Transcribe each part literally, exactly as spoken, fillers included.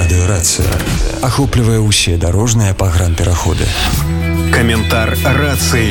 Радыёрацыя ахоплівае ўсе дарожныя пагранпераходы. Каментар рацыі.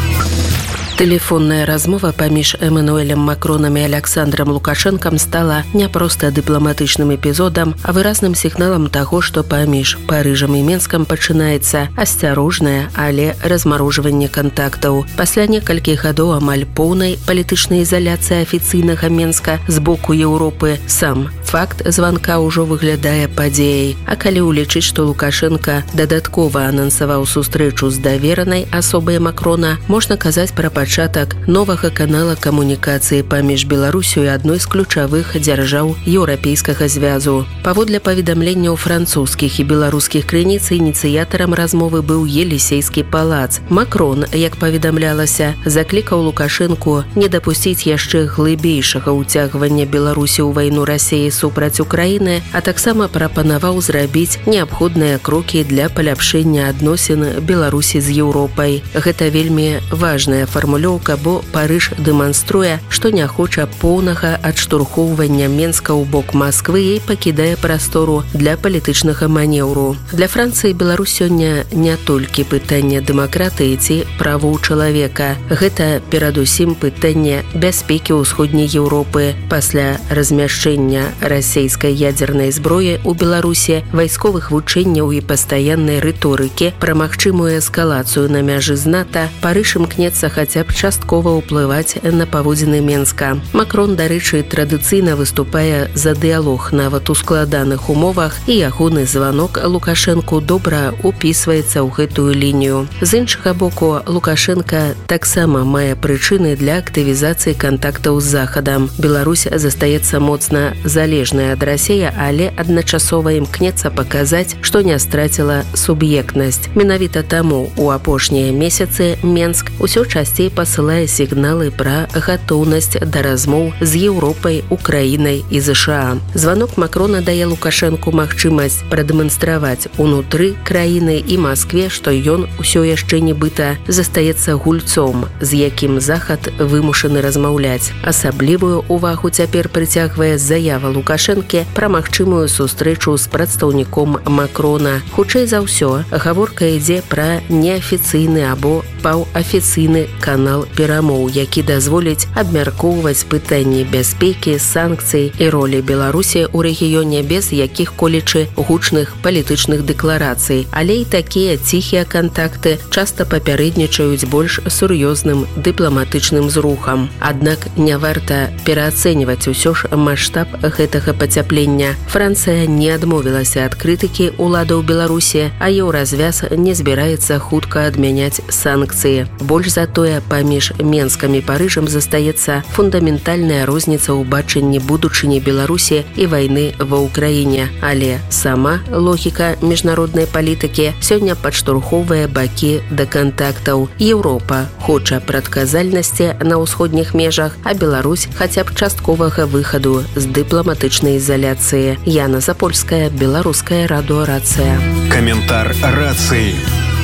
Тэлефонная размова паміж Эммануэлем Макронам і Александром Лукашэнкам стала не проста дыпламатычным эпізодам, а выразным сігналам таго, што паміж Парыжам і Менскам пачынаецца асцярожнае, але размарожванне кантактаў. Пасля некалькіх гадоў амаль поўнай палітычнай ізаляцыі афіцыйнага Менска з боку Еўропы сам факт званка ўжо выглядае падзеяй. А калі ўлічыць, што Лукашэнка дадаткова анансаваў сустрэчу з даверанай асобай Макрона, можна казаць пра пачатак новага канала камунікацыі паміж Беларусю і адной з ключавых дзяржаў еўрапейскага звязу. Паводле паведамленняў французскіх і беларускіх крыніц, ініцыятарам размовы быў Елісейскі палац. Макрон, як паведамлялася, заклікаў Лукашэнку не дапусціць яшчэ глыбейшага ўцягвання Беларусі ў вайну Расіі супраць Украіны, а таксама прапанаваў зрабіць неабходныя крокі для паляпшэння адносін Беларусі з Еўропай. Гэта вельмі важная фармулёўка, бо Парыж дэманструе, што не хоча поўнага адштурхоўвання Менска ў бок Масквы і пакідае прастору для палітычнага манеўру. Для Францыі Беларусь сёння не толькі пытанне дэмакратыі ці правоў чалавека. Гэта перадусім пытанне бяспекі ўсходняй Еўропы. Пасля размяшчэння расійскай ядзернай зброі ў Беларусі, вайсковых вучэнняў і пастаяннай рыторыкі пра магчымую эскалацыю на мяжы з НАТО, Парыж імкнецца хаця б часткова ўплываць на паводзіны Менска. Макрон, дарэчы, традыцыйна выступае за дыялог нават у складаных умовах, і ягоны званок Лукашэнку добра упісваецца ў гэтую лінію. З іншага боку, Лукашэнка таксама мае прычыны для актывізацыі кантактаў з Захадам. Беларусь застаецца моцна залежная ад Расіі, але адначасова імкнецца паказаць, што не страціла суб'ектнасць. Менавіта таму у апошнія месяцы Менск усё часцей пасылае сігналы пра гатоўнасць да размоў з Еўропай, Украінай і ЗША. Званок Макрона дае Лукашэнку магчымасць прадэманстраваць унутры краіны і Маскве, што ён усё яшчэ нібыта застаецца гульцом, з якім Захад вымушаны размаўляць. Асаблівую увагу цяпер прыцягвае заява Лукашэнкі пра магчымую сустрэчу з прадстаўніком Макрона. Хутчэй за ўсё, гаворка ідзе пра неафіцыйны або паўафіцыйны канал перамоў, які дазволіць абмяркоўваць пытанні бяспекі, санкцый і ролі Беларусі ў рэгіёне без якіх-колечы гучных палітычных дэкларацый. Але і такія ціхія кантакты часта папярэднічаюць больш сур'ёзным дыпламатычным зрухам. Аднак не варта пераацэньваць усё ж маштаб гэтага пацяплення. Францыя не адмовілася ад крытыкі ўладаў Беларусі, а еўразвяз не збіраецца хутка адмяняць санкцыі. Больш за тое, паміж Менскам і Парыжам застаецца фундаментальная розніца ў бачанні будучыні Беларусі і вайны ва Ўкраіне. Але сама логіка міжнароднай палітыкі сёння падштурхоўвае бакі да кантактаў. Еўропа хоча прадказальнасці на ўсходніх межах, а Беларусь хаця б частковага выхаду з дыпламатычнай ізаляцыі. Яна Запольская, Беларуская радыёрацыя. Каментар рацыі.